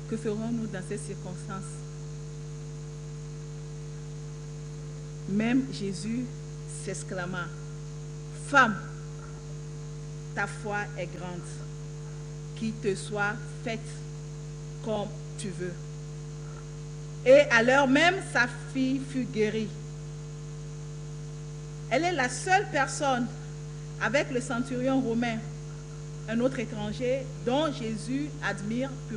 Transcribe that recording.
Que ferons-nous dans ces circonstances? Même Jésus s'exclama, « Femme, ta foi est grande, qu'il te soit faite comme tu veux. » Et à l'heure même, sa fille fut guérie. Elle est la seule personne avec le centurion romain, un autre étranger, dont Jésus admire